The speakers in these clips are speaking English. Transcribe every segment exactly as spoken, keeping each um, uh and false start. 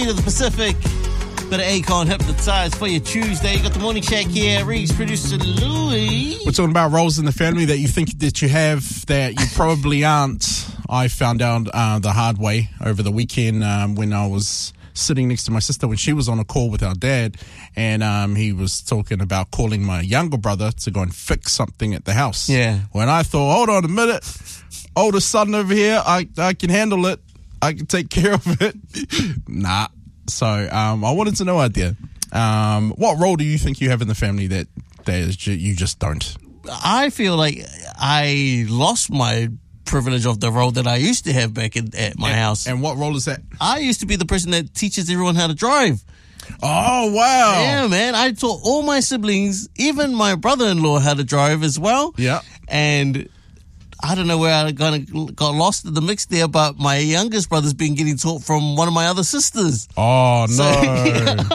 speed of the Pacific. Bit of Akon Hypnotized for your Tuesday. You got the Morning Shack here. Reeves, producer Louis. We're talking about roles in the family that you think that you have that you probably aren't. I found out uh, the hard way over the weekend um, when I was sitting next to my sister when she was on a call with our dad, and um, he was talking about calling my younger brother to go and fix something at the house. Yeah. When I thought, hold on a minute, older son over here, I, I can handle it. I can take care of it. Nah. So um, I wanted to know, idea, um, what role do you think you have in the family that, that is ju- you just don't? I feel like I lost my privilege of the role that I used to have back in, at my and, house. And what role is that? I used to be the person that teaches everyone how to drive. Oh, wow. Yeah, man. I taught all my siblings, even my brother-in-law, how to drive as well. Yeah. And I don't know where I got, got lost in the mix there, but my youngest brother's been getting taught from one of my other sisters. Oh, no. So, yeah.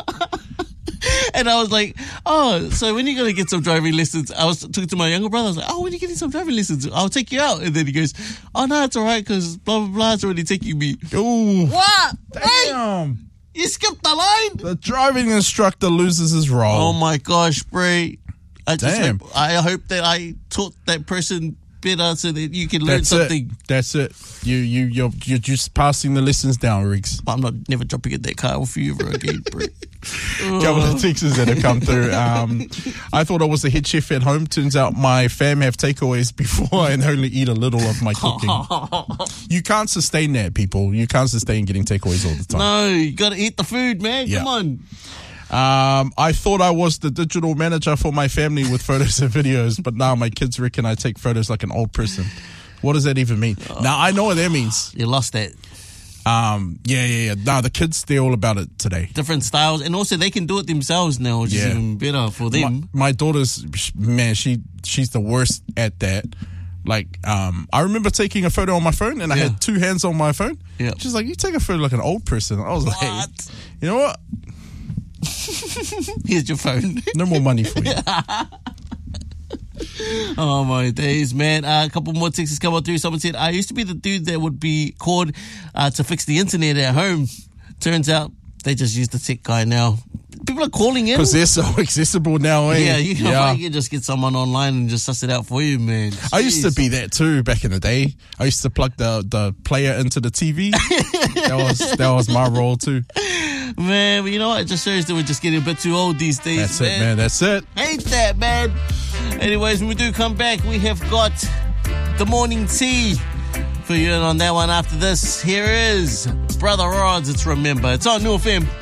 And I was like, oh, so when are you going to get some driving lessons? I was talking to my younger brother. I was like, oh, when are you getting some driving lessons? I'll take you out. And then he goes, oh, no, it's all right because blah, blah, blah, it's already taking me. Ooh. What? Damn. Wait, you skipped the line? The driving instructor loses his role. Oh, my gosh, Bray. I just Damn. hope, I hope that I taught that person better so that you can learn That's something. It. That's it. You, you, you're, you're just passing the lessons down, Riggs. I'm not never jumping in that car off you ever again, Bray. Couple of texts that have come through. Um, I thought I was the head chef at home. Turns out my fam have takeaways before and only eat a little of my cooking. You can't sustain that, people. You can't sustain getting takeaways all the time. No, you got to eat the food, man. Yeah. Come on. Um, I thought I was the digital manager for my family with photos and videos, but now my kids reckon I take photos like an old person. What does that even mean? Oh. Now, I know what that means. You lost that. Um, yeah, yeah, yeah. No, the kids, they're all about it today. Different styles. And also they can do it themselves now, which Yeah. is even better for them. My, my daughter's, man, she she's the worst at that. Like, um, I remember taking a photo on my phone and I Yeah. had two hands on my phone. Yeah. She's like, you take a photo like an old person. I was What? like, you know what? Here's your phone. No more money for you. Oh my days, man. Uh, a couple more texts come on through. Someone said, I used to be the dude that would be called uh, to fix the internet at home. Turns out they just use the tech guy now. People are calling in. Because they're so accessible now, eh? Yeah, you can, Yeah. you can just get someone online and just suss it out for you, man. I used to Jeez. be that too back in the day. I used to plug the, the player into the T V. that was that was my role too. Man, but you know what? It just shows that we're just getting a bit too old these days, That's man. it, man. That's it. Hate that, man. Anyways, when we do come back, we have got the morning tea for you. And on that one after this, here is Brother Rods. It's Remember. It's on New F M.